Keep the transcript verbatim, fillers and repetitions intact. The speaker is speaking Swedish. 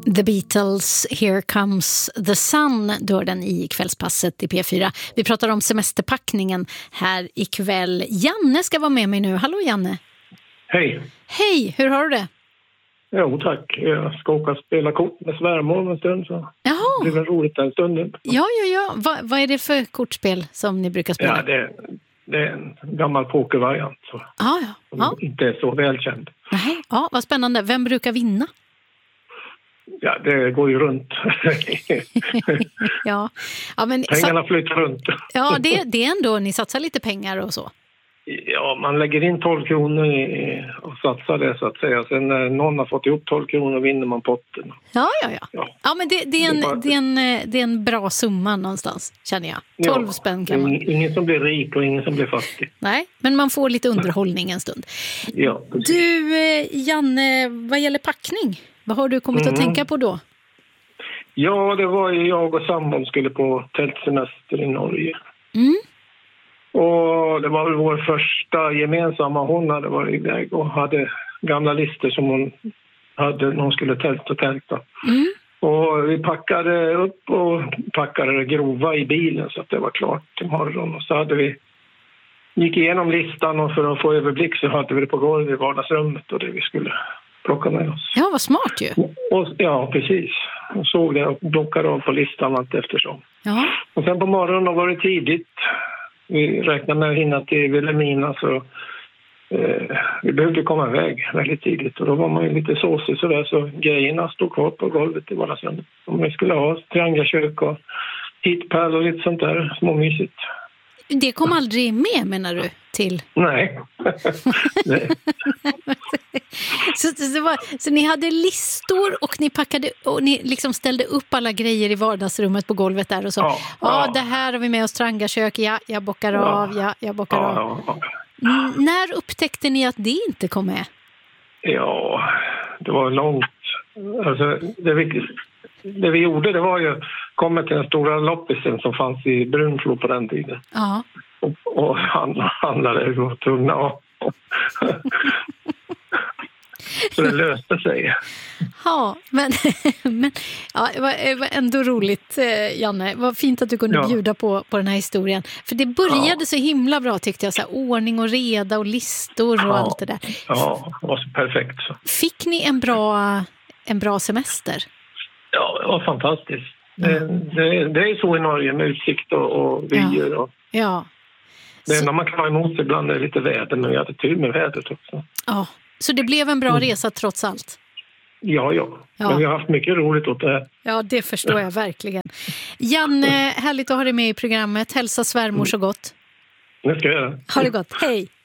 The Beatles, Here Comes the Sun, då den i kvällspasset i P fyra. Vi pratar om semesterpackningen här ikväll. Janne ska vara med mig nu. Hallå Janne. Hej. Hej, hur har du det? Jo tack, jag ska åka och spela kort med svärmor en stund. Så Jaha. det blir roligt den stunden. Ja, ja, ja. Va, vad är det för kortspel som ni brukar spela? Ja, det, det är en gammal pokervariant. Så Ja, ja. ja. Inte är så välkänd. Nej, ja, vad spännande. Vem brukar vinna? Ja, det går ju runt. ja. Ja, men, Pengarna så, flyttar runt. ja, det, det är ändå, ni satsar lite pengar och så. Ja, man lägger in tolv kronor i, och satsar det så att säga. Sen när någon har fått ihop tolv kronor vinner man potten. Ja, ja, ja. Ja, ja men det, det, är en, det, är bara... det, är en, det är en bra summa någonstans, känner jag. tolv ja, spänn kan man. Ingen som blir rik och ingen som blir fattig. Nej, men man får lite underhållning en stund. Ja, du, Janne, vad gäller packning, vad har du kommit mm. att tänka på då? Ja, det var ju jag och sambon skulle på tältsemester i Norge. Mm. Och det var väl vår första gemensamma. Hon hade varit iväg och hade gamla listor som hon hade när hon skulle tälta och tälta. Mm. Och vi packade upp och packade det grova i bilen så att det var klart imorgon. Och så hade vi gick igenom listan och för att få överblick så hade vi det på golvet i vardagsrummet och det vi skulle plocka med oss. Ja, vad smart ju. Och, ja, precis. Och såg det och plockade av på listan allt eftersom. Ja. Och sen på morgonen var det tidigt. Vi räknade med att hinna till Vilhelmina så eh, vi behövde komma iväg väldigt tidigt. Och då var man ju lite såsig sådär så grejerna stod kvar på golvet i vardagsrummet. Om vi skulle ha triangelkök och hitpärl och lite sånt där småmysigt. Det kom aldrig med, menar du, till? Nej. Nej. så, så, var, så ni hade listor och ni packade och ni liksom ställde upp alla grejer i vardagsrummet på golvet där och så. Ja, ja, ja. Det här har vi med oss trangakök. Ja, jag bockar ja. av. Ja, jag bockar ja, av. Ja, ja. N- när upptäckte ni att det inte kom med? Ja, det var långt. Alltså, det vi, det vi gjorde det var ju komma till den stora loppisen som fanns i Brunflo på den tiden. Ja. Och, och handlade och tunga av. Så det löste sig. Ja, men, men ja, det, var, det var ändå roligt, Janne. Vad fint att du kunde ja. bjuda på, på den här historien. För det började ja. så himla bra tyckte jag. Så här, ordning och reda och listor och ja. allt det där. Ja, det var så perfekt. Så. Fick ni en bra, en bra semester? Ja, det var fantastiskt. Mm. Det, det, det är så i Norge med utsikt och, och vyer. Och... Ja. Det enda man kan ha emot sig ibland är lite väder, men vi hade tur med vädret också. Ja, så det blev en bra mm. resa trots allt? Ja, ja, ja. Men vi har haft mycket roligt åt det här. Ja, det förstår jag verkligen. Janne, härligt att ha dig med i programmet. Hälsa svärmor så gott. Det ska jag göra. Ha det gott, hej!